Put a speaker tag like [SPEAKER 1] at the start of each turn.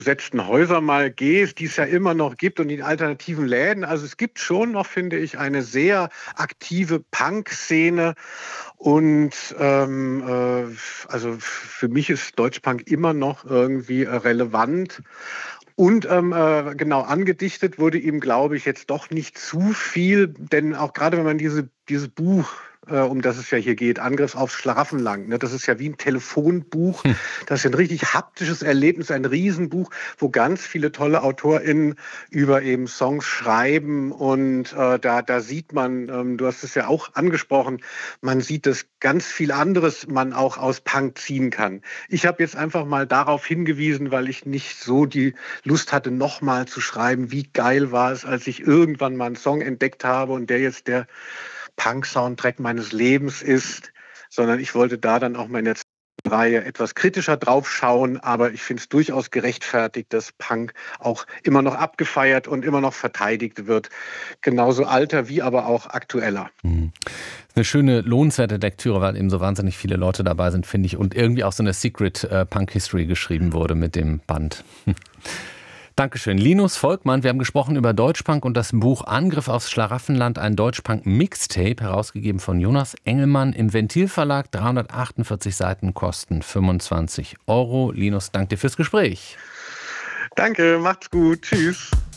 [SPEAKER 1] besetzten Häuser mal gehst, die es ja immer noch gibt und in alternativen Läden. Also es gibt schon noch, finde ich, eine sehr aktive Punk-Szene. Und also für mich ist Deutschpunk immer noch irgendwie relevant. Und genau, angedichtet wurde ihm, glaube ich, jetzt doch nicht zu viel, denn auch gerade wenn man dieses Buch, um das es ja hier geht, Angriff aufs Schlaraffenland, ne, das ist ja wie ein Telefonbuch, das ist ja ein richtig haptisches Erlebnis, ein Riesenbuch, wo ganz viele tolle AutorInnen über eben Songs schreiben und da sieht man, du hast es ja auch angesprochen, man sieht, dass ganz viel anderes man auch aus Punk ziehen kann. Ich habe jetzt einfach mal darauf hingewiesen, weil ich nicht so die Lust hatte, nochmal zu schreiben, wie geil war es, als ich irgendwann mal einen Song entdeckt habe und der jetzt der Punk-Soundtrack meines Lebens ist, sondern ich wollte da dann auch mal in der Reihe etwas kritischer drauf schauen, aber ich finde es durchaus gerechtfertigt, dass Punk auch immer noch abgefeiert und immer noch verteidigt wird. Genauso alter wie aber auch aktueller.
[SPEAKER 2] Eine schöne, lohnenswerte Lektüre, weil eben so wahnsinnig viele Leute dabei sind, finde ich. Und irgendwie auch so eine Secret Punk History geschrieben wurde mit dem Band. Dankeschön. Linus Volkmann, wir haben gesprochen über Deutschpunk und das Buch Angriff aufs Schlaraffenland, ein Deutschpunk-Mixtape, herausgegeben von Jonas Engelmann im Ventil-Verlag, 348 Seiten, kosten 25 Euro. Linus, danke dir fürs Gespräch.
[SPEAKER 1] Danke, macht's gut. Tschüss.